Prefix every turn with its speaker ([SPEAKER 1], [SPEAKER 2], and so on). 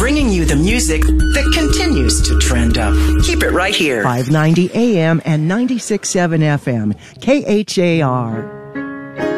[SPEAKER 1] bringing you the music that continues to trend up. Keep it right here.
[SPEAKER 2] 590 AM and 96.7 FM. KHAR.